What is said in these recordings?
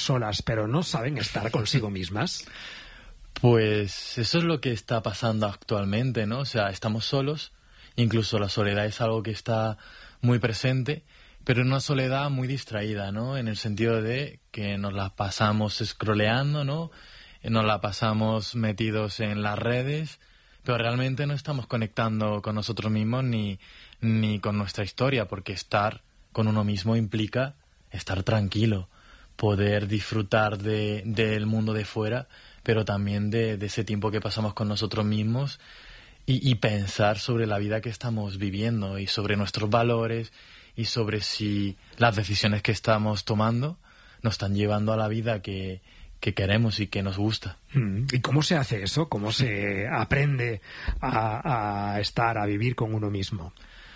solas, pero no saben estar consigo mismas? Pues eso es lo que está pasando actualmente, ¿no? O sea, estamos solos, incluso la soledad es algo que está muy presente, pero una soledad muy distraída, ¿no? En el sentido de que nos la pasamos scrolleando, ¿no? Nos la pasamos metidos en las redes, pero realmente no estamos conectando con nosotros mismos ni con nuestra historia, porque estar con uno mismo implica estar tranquilo, poder disfrutar del mundo de fuera, pero también de ese tiempo que pasamos con nosotros mismos y pensar sobre la vida que estamos viviendo y sobre nuestros valores y sobre si las decisiones que estamos tomando nos están llevando a la vida que queremos y que nos gusta. ¿Y cómo se hace eso? ¿Cómo se aprende a estar, a vivir con uno mismo?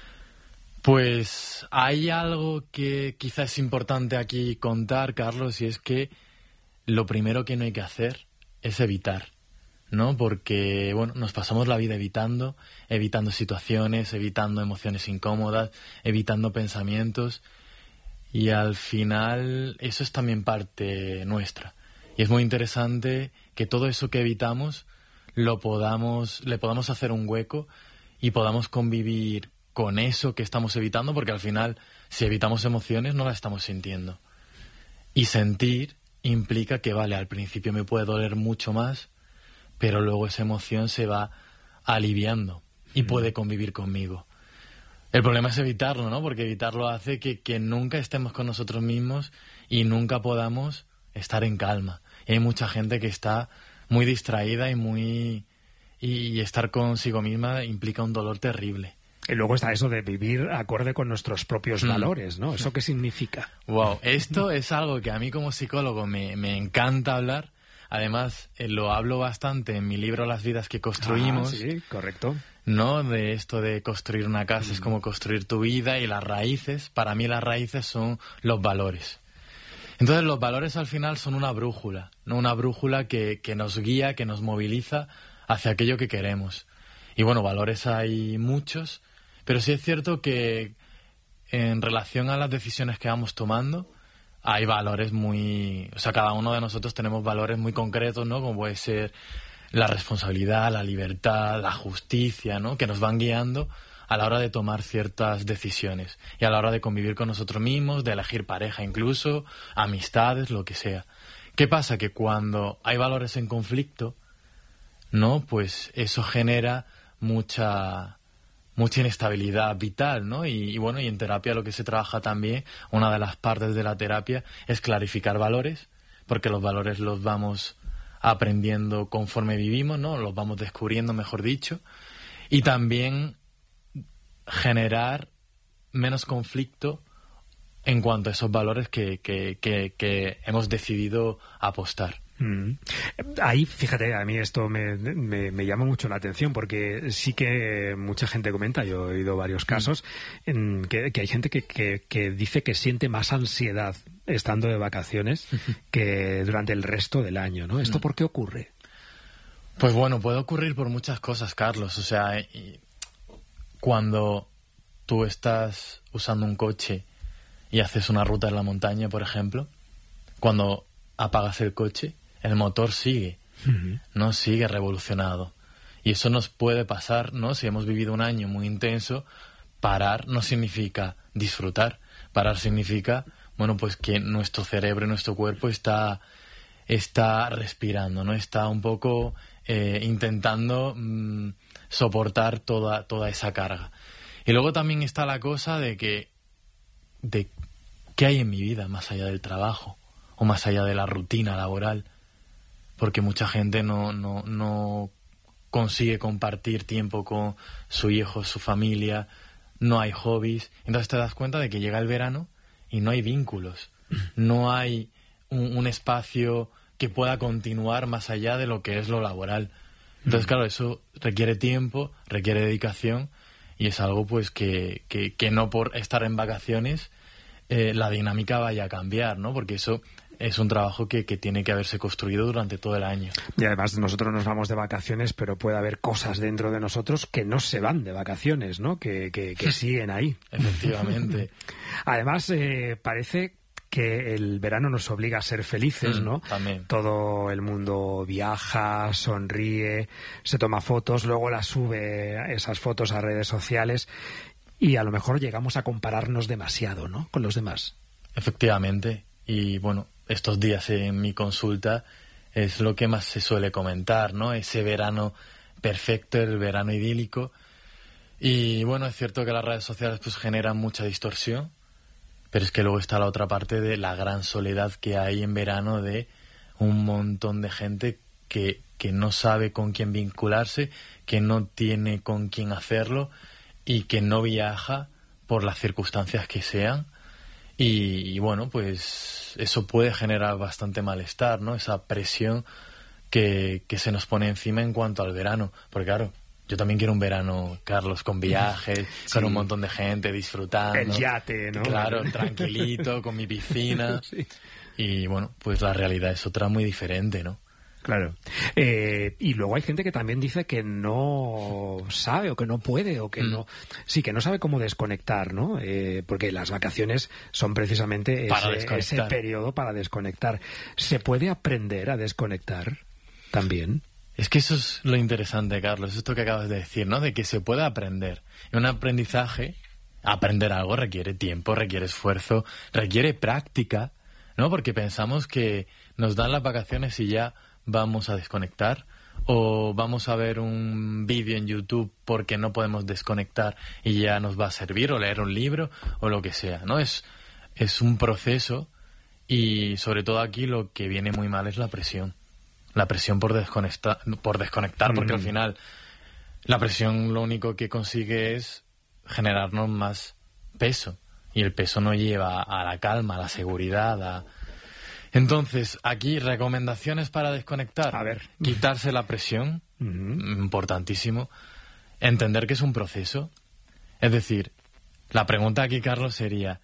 Pues hay algo que quizás es importante aquí contar, Carlos, y es que lo primero que no hay que hacer es evitar, ¿no? Porque, bueno, nos pasamos la vida evitando situaciones, evitando emociones incómodas, evitando pensamientos, y al final eso es también parte nuestra. Y es muy interesante que todo eso que evitamos le podamos hacer un hueco y podamos convivir con eso que estamos evitando, porque al final, si evitamos emociones, no las estamos sintiendo. Y sentir implica que, vale, al principio me puede doler mucho más, pero luego esa emoción se va aliviando y puede convivir conmigo. El problema es evitarlo, ¿no? Porque evitarlo hace que nunca estemos con nosotros mismos y nunca podamos estar en calma. Y hay mucha gente que está muy distraída y estar consigo misma implica un dolor terrible. Y luego está eso de vivir acorde con nuestros propios valores, ¿no? ¿Eso qué significa? Wow, esto es algo que a mí como psicólogo me encanta hablar. Además, lo hablo bastante en mi libro Las vidas que construimos. Sí, correcto. ¿No? De esto de construir una casa es como construir tu vida, y las raíces, para mí las raíces son los valores. Entonces los valores al final son una brújula, ¿no? Una brújula que nos guía, que nos moviliza hacia aquello que queremos. Y bueno, valores hay muchos, pero sí es cierto que en relación a las decisiones que vamos tomando, hay valores o sea, cada uno de nosotros tenemos valores muy concretos, ¿no? Como puede ser la responsabilidad, la libertad, la justicia, ¿no? Que nos van guiando a la hora de tomar ciertas decisiones y a la hora de convivir con nosotros mismos, de elegir pareja incluso, amistades, lo que sea. ¿Qué pasa? Que cuando hay valores en conflicto, ¿no? Pues eso genera mucha inestabilidad vital, ¿no? Y bueno, y en terapia lo que se trabaja también, una de las partes de la terapia es clarificar valores, porque los valores los vamos aprendiendo conforme vivimos, ¿no? Los vamos descubriendo, mejor dicho, y también generar menos conflicto en cuanto a esos valores que hemos decidido apostar. Ahí, fíjate, a mí esto me llama mucho la atención, porque sí que mucha gente comenta, yo he oído varios casos, que hay gente que dice que siente más ansiedad estando de vacaciones que durante el resto del año, ¿no? ¿Esto por qué ocurre? Pues bueno, puede ocurrir por muchas cosas, Carlos. O sea, cuando tú estás usando un coche y haces una ruta en la montaña, por ejemplo, cuando apagas el coche, el motor sigue, ¿no? Sigue revolucionado. Y eso nos puede pasar, ¿no? Si hemos vivido un año muy intenso, parar no significa disfrutar. Parar significa, bueno, pues que nuestro cerebro y nuestro cuerpo está respirando, ¿no? Está un poco intentando soportar toda esa carga. Y luego también está la cosa de qué hay en mi vida más allá del trabajo o más allá de la rutina laboral, porque mucha gente no consigue compartir tiempo con su hijo, su familia, no hay hobbies. Entonces te das cuenta de que llega el verano y no hay vínculos, no hay un espacio que pueda continuar más allá de lo que es lo laboral. Entonces, claro, eso requiere tiempo, requiere dedicación, y es algo pues que no por estar en vacaciones la dinámica vaya a cambiar, ¿no? Porque eso es un trabajo que tiene que haberse construido durante todo el año. Y además nosotros nos vamos de vacaciones, pero puede haber cosas dentro de nosotros que no se van de vacaciones, ¿no? Que siguen ahí. Efectivamente. Además, parece que el verano nos obliga a ser felices, ¿no? También. Todo el mundo viaja, sonríe, se toma fotos, luego las sube esas fotos a redes sociales y a lo mejor llegamos a compararnos demasiado, ¿no?, con los demás. Efectivamente. Y bueno, estos días en mi consulta es lo que más se suele comentar, ¿no? Ese verano perfecto, el verano idílico. Y bueno, es cierto que las redes sociales pues generan mucha distorsión, pero es que luego está la otra parte de la gran soledad que hay en verano, de un montón de gente que no sabe con quién vincularse, que no tiene con quién hacerlo y que no viaja por las circunstancias que sean. Y bueno, pues eso puede generar bastante malestar, ¿no? Esa presión que se nos pone encima en cuanto al verano. Porque claro, yo también quiero un verano, Carlos, con viajes, sí, con un montón de gente disfrutando. El yate, ¿no? Claro, tranquilito, con mi piscina. Sí. Y bueno, pues la realidad es otra muy diferente, ¿no? Claro. Y luego hay gente que también dice que no sabe o que no puede o que no... Sí, que no sabe cómo desconectar, ¿no? Porque las vacaciones son precisamente ese periodo para desconectar. ¿Se puede aprender a desconectar también? Es que eso es lo interesante, Carlos, esto que acabas de decir, ¿no? De que se puede aprender. Y un aprendizaje, aprender algo requiere tiempo, requiere esfuerzo, requiere práctica, ¿no? Porque pensamos que nos dan las vacaciones y ya vamos a desconectar, o vamos a ver un vídeo en YouTube porque no podemos desconectar y ya nos va a servir, o leer un libro, o lo que sea, ¿no? Es un proceso, y sobre todo aquí lo que viene muy mal es la presión. La presión por desconectar, porque al final la presión lo único que consigue es generarnos más peso, y el peso no lleva a la calma, a la seguridad, Entonces, aquí, recomendaciones para desconectar. A ver. Quitarse la presión, importantísimo. Entender que es un proceso. Es decir, la pregunta aquí, Carlos, sería,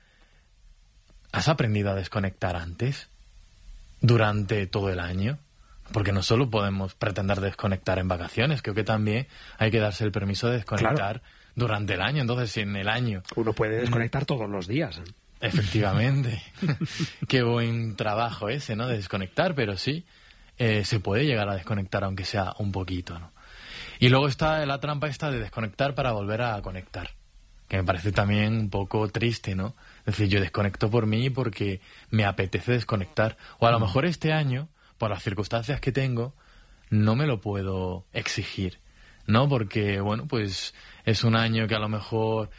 ¿has aprendido a desconectar antes? ¿Durante todo el año? Porque no solo podemos pretender desconectar en vacaciones, creo que también hay que darse el permiso de desconectar durante el año. Entonces, si en el año... Uno puede desconectar todos los días. Efectivamente. Qué buen trabajo ese, ¿no?, de desconectar, pero sí, se puede llegar a desconectar aunque sea un poquito, ¿no? Y luego está la trampa esta de desconectar para volver a conectar, que me parece también un poco triste, ¿no? Es decir, yo desconecto por mí porque me apetece desconectar. O a lo mejor este año, por las circunstancias que tengo, no me lo puedo exigir, ¿no? Porque, bueno, pues es un año que a lo mejor...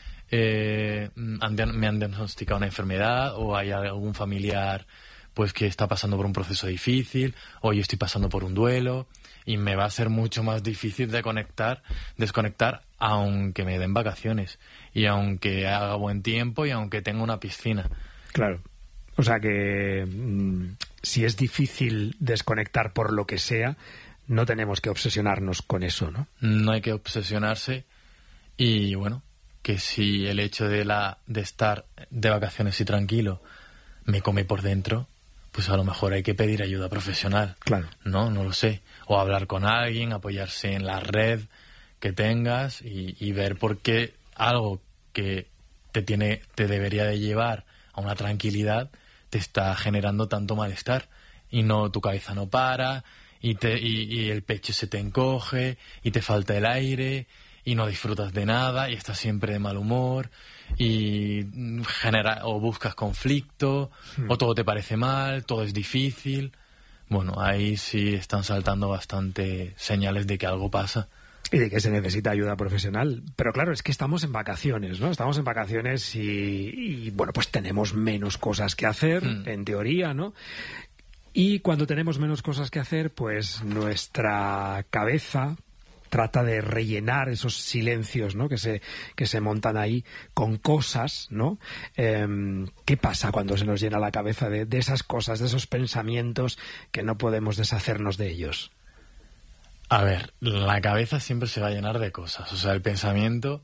me han diagnosticado una enfermedad, o hay algún familiar pues que está pasando por un proceso difícil, o yo estoy pasando por un duelo, y me va a ser mucho más difícil desconectar aunque me den vacaciones, y aunque haga buen tiempo, y aunque tenga una piscina. Claro. O sea que si es difícil desconectar por lo que sea, no tenemos que obsesionarnos con eso, ¿no? No hay que obsesionarse, y bueno, que si el hecho de estar de vacaciones y tranquilo me come por dentro, pues a lo mejor hay que pedir ayuda profesional. Claro. No lo sé. O hablar con alguien, apoyarse en la red que tengas y ver por qué algo que te debería de llevar a una tranquilidad te está generando tanto malestar, y no, tu cabeza no para, y el pecho se te encoge, y te falta el aire, y no disfrutas de nada, y estás siempre de mal humor, y o buscas conflicto, o todo te parece mal, todo es difícil. Bueno, ahí sí están saltando bastante señales de que algo pasa. Y de que se necesita ayuda profesional. Pero claro, es que estamos en vacaciones, ¿no? Estamos en vacaciones y bueno, pues tenemos menos cosas que hacer, en teoría, ¿no? Y cuando tenemos menos cosas que hacer, pues nuestra cabeza trata de rellenar esos silencios, ¿no?, que se montan ahí con cosas, ¿no? ¿Qué pasa cuando se nos llena la cabeza de esas cosas, de esos pensamientos que no podemos deshacernos de ellos? A ver, la cabeza siempre se va a llenar de cosas. O sea, el pensamiento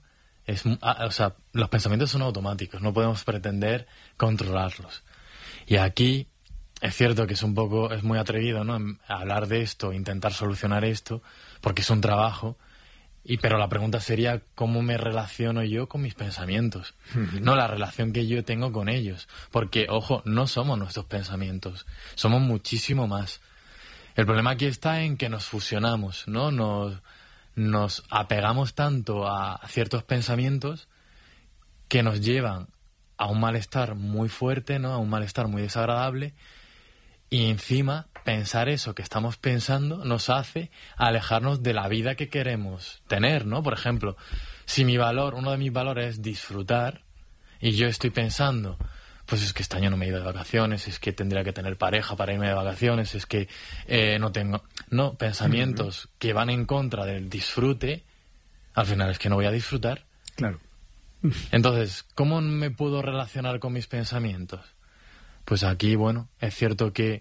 los pensamientos son automáticos, no podemos pretender controlarlos. Y aquí es cierto que es muy atrevido, ¿no?, hablar de esto, intentar solucionar esto, porque es un trabajo, Pero la pregunta sería cómo me relaciono yo con mis pensamientos, no la relación que yo tengo con ellos. Porque, ojo, no somos nuestros pensamientos, somos muchísimo más. El problema aquí está en que nos fusionamos, ¿no? Nos apegamos tanto a ciertos pensamientos que nos llevan a un malestar muy fuerte, ¿no? A un malestar muy desagradable. Y encima, pensar eso que estamos pensando nos hace alejarnos de la vida que queremos tener, ¿no? Por ejemplo, si uno de mis valores es disfrutar, y yo estoy pensando, pues es que este año no me he ido de vacaciones, es que tendría que tener pareja para irme de vacaciones, es que no tengo... No, pensamientos que van en contra del disfrute, al final es que no voy a disfrutar. Claro. Entonces, ¿cómo me puedo relacionar con mis pensamientos? Pues aquí, bueno, es cierto que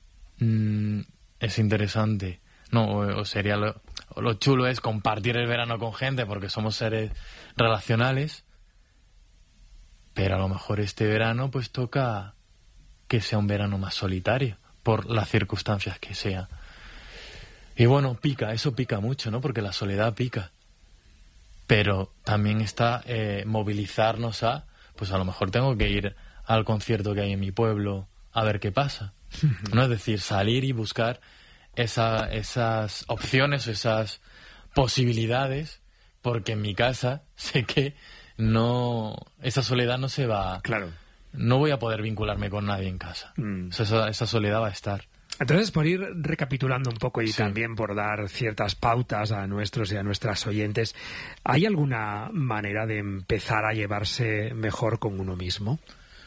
es interesante, ¿no? O sería lo chulo es compartir el verano con gente porque somos seres relacionales, pero a lo mejor este verano pues toca que sea un verano más solitario, por las circunstancias que sea. Y bueno, eso pica mucho, ¿no? Porque la soledad pica. Pero también está movilizarnos pues a lo mejor tengo que ir al concierto que hay en mi pueblo a ver qué pasa, ¿no? Es decir, salir y buscar esas opciones o esas posibilidades, porque en mi casa sé que esa soledad no se va... Claro. No voy a poder vincularme con nadie en casa. O sea, esa soledad va a estar. Entonces, por ir recapitulando un poco y Sí. también por dar ciertas pautas a nuestros y a nuestras oyentes, ¿hay alguna manera de empezar a llevarse mejor con uno mismo?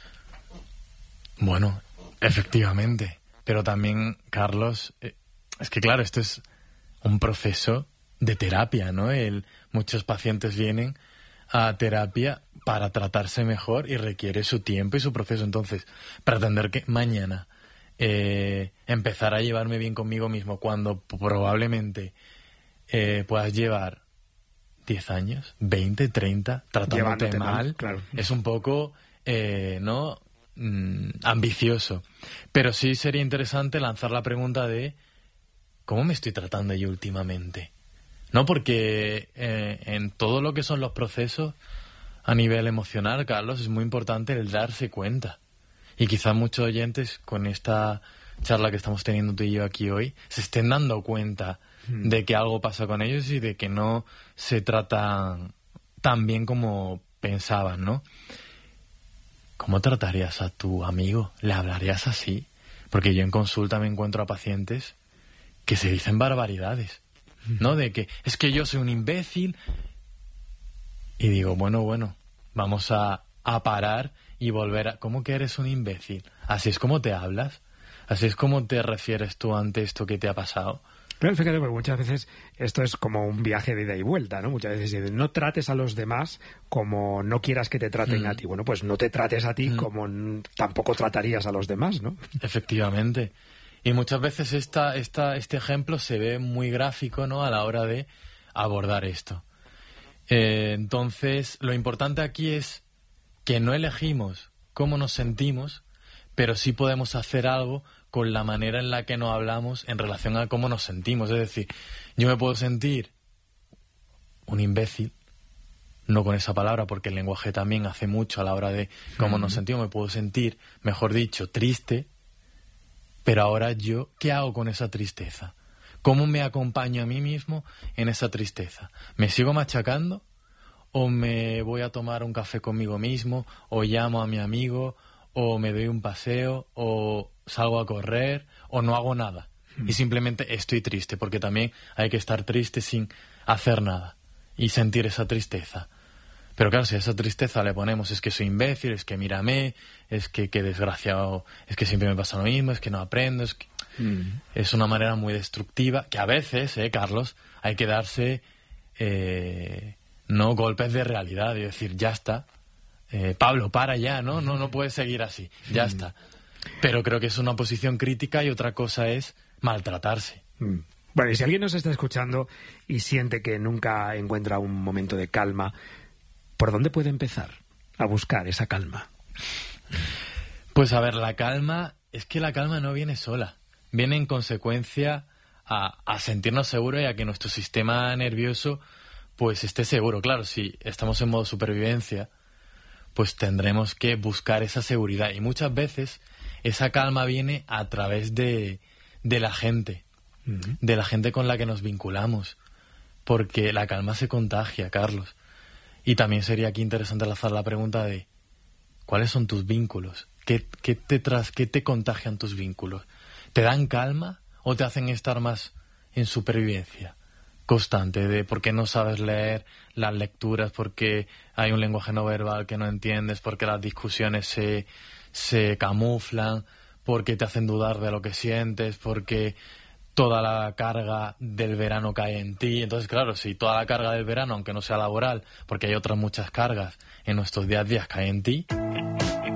Bueno, efectivamente. Pero también, Carlos, es que claro, esto es un proceso de terapia, ¿no? Muchos pacientes vienen a terapia para tratarse mejor y requiere su tiempo y su proceso. Entonces, pretender que mañana empezar a llevarme bien conmigo mismo cuando probablemente puedas llevar 10 años, 20, 30, tratándote mal, claro. Es un poco, ¿no? Ambicioso. Pero sí sería interesante lanzar la pregunta de ¿cómo me estoy tratando yo últimamente? No, porque en todo lo que son los procesos a nivel emocional, Carlos, es muy importante el darse cuenta. Y quizás muchos oyentes con esta charla que estamos teniendo tú y yo aquí hoy se estén dando cuenta de que algo pasa con ellos y de que no se tratan tan bien como pensaban, ¿no? ¿Cómo tratarías a tu amigo? ¿Le hablarías así? Porque yo en consulta me encuentro a pacientes que se dicen barbaridades, ¿no? De que es que yo soy un imbécil. Y digo, bueno, vamos a parar y volver a... ¿Cómo que eres un imbécil? ¿Así es como te hablas? ¿Así es como te refieres tú ante esto que te ha pasado? Claro, fíjate, porque muchas veces esto es como un viaje de ida y vuelta, ¿no? Muchas veces dicen, no trates a los demás como no quieras que te traten a ti. Bueno, pues no te trates a ti como tampoco tratarías a los demás, ¿no? Efectivamente. Y muchas veces este ejemplo se ve muy gráfico, ¿no? A la hora de abordar esto. Entonces, lo importante aquí es que no elegimos cómo nos sentimos, pero sí podemos hacer algo con la manera en la que nos hablamos en relación a cómo nos sentimos. Es decir, yo me puedo sentir un imbécil, no con esa palabra, porque el lenguaje también hace mucho a la hora de cómo nos sentimos. Me puedo sentir, mejor dicho, triste, pero ahora yo, ¿qué hago con esa tristeza? ¿Cómo me acompaño a mí mismo en esa tristeza? ¿Me sigo machacando? ¿O me voy a tomar un café conmigo mismo? ¿O llamo a mi amigo? ¿O me doy un paseo? ¿O salgo a correr? ¿O no hago nada? Y simplemente estoy triste, porque también hay que estar triste sin hacer nada y sentir esa tristeza. Pero claro, si a esa tristeza le ponemos es que soy imbécil, es que mírame, es que qué desgraciado, es que siempre me pasa lo mismo, es que no aprendo, es que... Es una manera muy destructiva que a veces, Carlos, hay que darse no golpes de realidad y decir, ya está, Pablo, para ya, no puedes seguir así, ya está. Pero creo que es una posición crítica y otra cosa es maltratarse. Bueno, y si alguien nos está escuchando y siente que nunca encuentra un momento de calma, ¿por dónde puede empezar a buscar esa calma? Pues a ver, la calma no viene sola. Viene en consecuencia a sentirnos seguros y a que nuestro sistema nervioso pues esté seguro. Claro, si estamos en modo supervivencia, pues tendremos que buscar esa seguridad. Y muchas veces esa calma viene a través de la gente, de la gente con la que nos vinculamos, porque la calma se contagia, Carlos. Y también sería aquí interesante lanzar la pregunta de ¿cuáles son tus vínculos? ¿Qué te contagian tus vínculos? ¿Te dan calma o te hacen estar más en supervivencia constante? De por qué no sabes leer las lecturas, porque hay un lenguaje no verbal que no entiendes, porque las discusiones se camuflan, porque te hacen dudar de lo que sientes, porque toda la carga del verano cae en ti. Entonces, claro, si toda la carga del verano, aunque no sea laboral, porque hay otras muchas cargas en nuestros días a días, cae en ti,